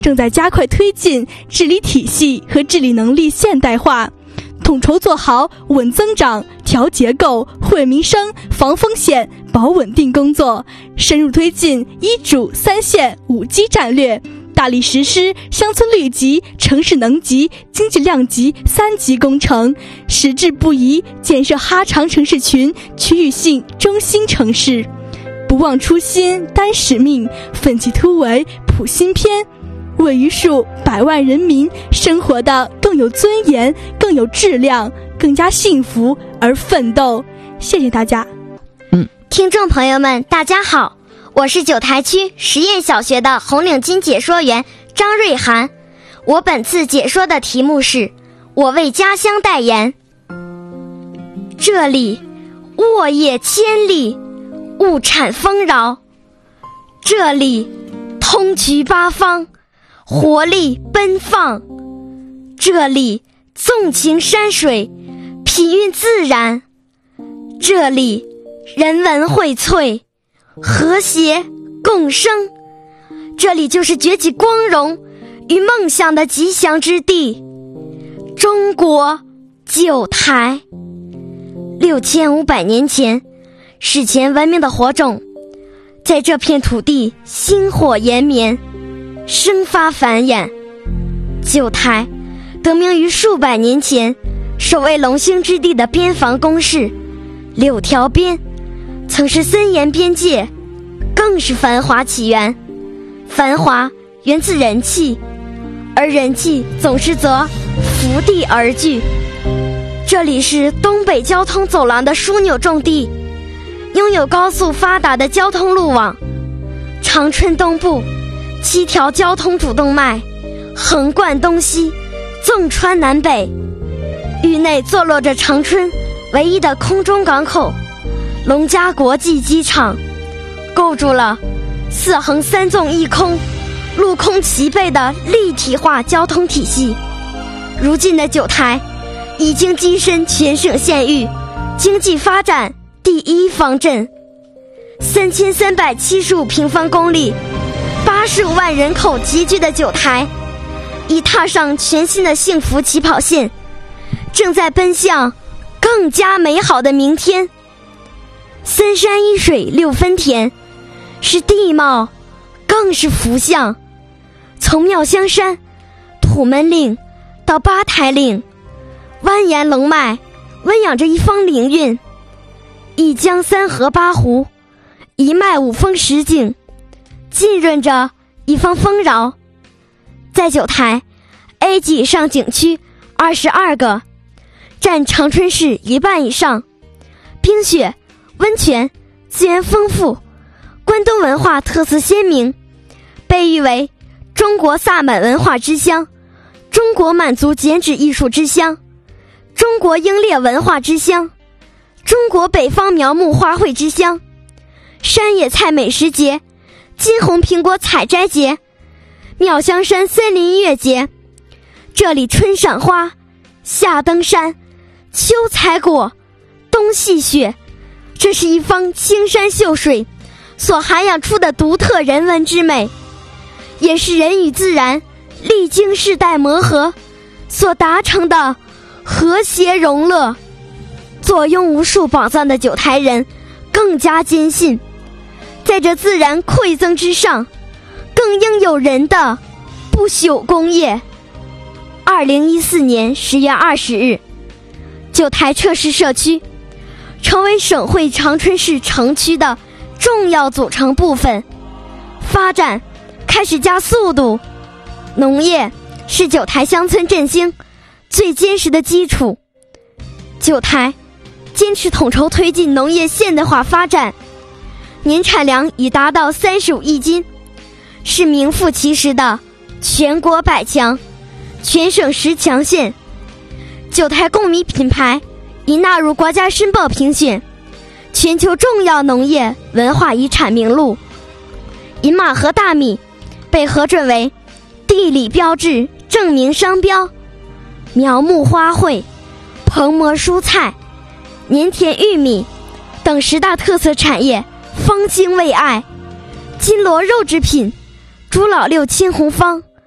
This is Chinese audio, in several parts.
正在加快推进治理体系和治理能力现代化，统筹做好稳增长、调结构、惠民生、防风险、保稳定工作，深入推进一主三线五基战略，大力实施乡村绿级、城市能级、经济量级3级工程，矢志不移建设哈长城市群区域性中心城市，不忘初心担使命，奋起突围谱新篇，为余数百万人民生活的更有尊严、更有质量、更加幸福而奋斗。谢谢大家。 听众朋友们，大家好，我是九台区实验小学的红领巾解说员张瑞涵。我本次解说的题目是我为家乡代言。这里沃野千里，物产丰饶，这里通衢八方，活力奔放，这里纵情山水，品韵自然，这里人文荟萃，和谐共生，这里就是崛起光荣与梦想的吉祥之地。中国九台，6500年前，史前文明的火种在这片土地星火延绵，生发繁衍。九台得名于数百年前守卫龙兴之地的边防工事6条边，曾是森严边界，更是繁华起源。繁华源自人气，而人气总是则伏地而聚。这里是东北交通走廊的枢纽重地，拥有高速发达的交通路网。长春东部7条交通主动脉横贯东西，纵穿南北，域内坐落着长春唯一的空中港口龙嘉国际机场，构筑了4横3纵1空、陆空齐备的立体化交通体系。如今的九台已经跻身全省县域经济发展第1方阵，3375平方公里、85万人口集聚的九台，已踏上全新的幸福起跑线，正在奔向更加美好的明天。3山1水6分田，是地貌，更是福相。从妙香山、土门岭到八台岭，蜿蜒龙脉温养着一方灵韵，一江3河8湖，一脉5峰10景，浸润着一方丰饶。在九台 A 级以上景区22个，占长春市1半以上，冰雪、温泉资源丰富，关东文化特色鲜明，被誉为中国萨满文化之乡、中国满族剪纸艺术之乡、中国英烈文化之乡、中国北方苗木花卉之乡、山野菜美食节、金红苹果采摘节、妙香山森林音乐节。这里春赏花，夏登山，秋采果，冬戏雪，这是一方青山秀水所涵养出的独特人文之美，也是人与自然历经世代磨合所达成的和谐融乐。坐拥无数宝藏的九台人更加坚信，在这自然馈赠之上，更应有人的不朽功业。2014年10月20日，九台撤市社区成为省会长春市城区的重要组成部分，发展开始加速度。农业是九台乡村振兴最坚实的基础。九台坚持统筹推进农业现代化发展，年产量已达到35亿斤，是名副其实的全国100强、全省10强县。九台贡米品牌已纳入国家申报评选全球重要农业文化遗产名录。饮马河大米被核准为地理标志证明商标。苗木花卉、蓬蘑蔬菜、粘田玉米等10大特色产业方兴未艾。金锣肉制品、猪老六青红方、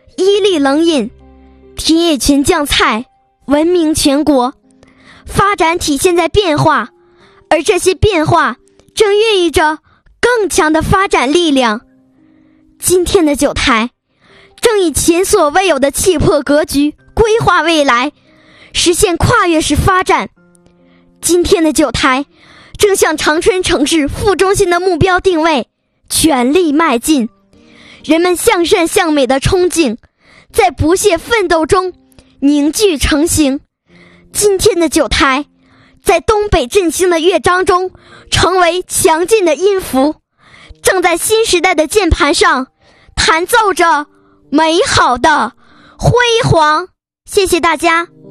伊利冷饮，铁野群酱菜闻名全国。发展体现在变化，而这些变化正孕育着更强的发展力量。今天的九台正以前所未有的气魄格局规划未来，实现跨越式发展。今天的九台正向长春城市副中心的目标定位全力迈进，人们向善向美的冲劲在不懈奋斗中凝聚成型。今天的九台在东北振兴的乐章中成为强劲的音符，正在新时代的键盘上弹奏着美好的辉煌。谢谢大家。